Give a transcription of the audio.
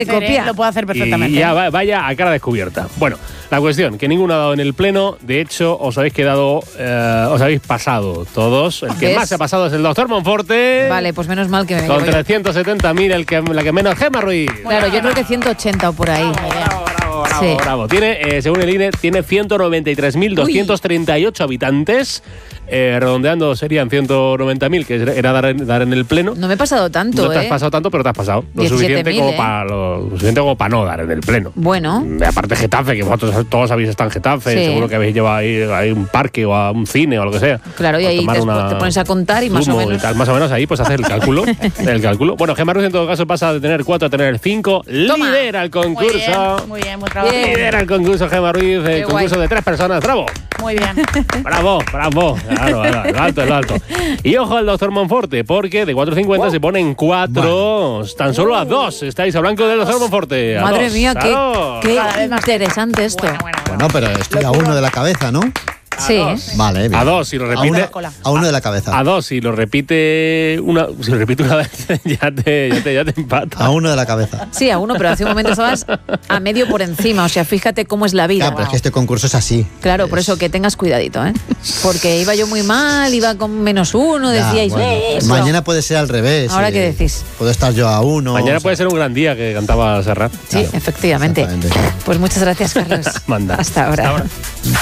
copia. Lo puedo hacer perfectamente. Y ya vaya a cara descubierta. Bueno, la cuestión, que ninguno ha dado en el pleno. De hecho, os habéis quedado, os habéis pasado todos. El que ¿Ves? más se ha pasado es el doctor Monforte. Vale, pues menos mal que me Con llevo yo. 370.000, la que menos, Gemma Ruiz. Claro, yo creo que 180 o por ahí. Bravo, Sí. bravo. Tiene, según el INE, tiene 193.238 habitantes. Redondeando serían 190.000, que era dar en el pleno. No me he pasado tanto, No te has pasado tanto, pero te has pasado. Lo 17.000, suficiente como para no dar en el pleno. Bueno. Aparte Getafe, que vosotros todos habéis estado en Getafe, Sí. seguro que habéis llevado ahí a un parque o a un cine o lo que sea. Claro, y A ahí tomar después te pones a contar y más o zumo menos. y tal, más o menos ahí pues haces el cálculo. Bueno, Gemma Ruiz en todo caso pasa de tener 4 a tener 5. Toma. Lidera el concurso. Muy bien, muy trabajado. Bien. Lidera el concurso Gemma Ruiz, el Qué concurso guay. de 3 personas. ¡Bravo! Muy bien. Bravo. Claro, lo alto. Y ojo al doctor Monforte, porque de 4.50 se pone en 4. Tan solo a 2. Estáis a blanco del doctor Monforte. A Madre 2. mía, Claro. qué Cada vez más. interesante esto. Bueno, pero estoy a 1 de la cabeza, ¿no? Sí. Vale, bien. A 2, si lo A repite. a 1 de la cabeza. A 2, si lo repite una vez, ya te empata. A 1 de la cabeza. Sí, a 1, pero hace un momento estabas a medio por encima. O sea, fíjate cómo es la vida. Claro, pero es que este concurso es así. Claro, por eso que tengas cuidadito, ¿eh? Porque iba yo muy mal, iba con -1, Ya, decíais, bueno. eso. Mañana puede ser al revés. ¿Ahora qué decís? Puedo estar yo a 1. Mañana puede ser un gran día, que cantaba Serrat. Sí, efectivamente. Exactamente. Pues muchas gracias, Carlos. Manda. Hasta ahora. Hasta ahora.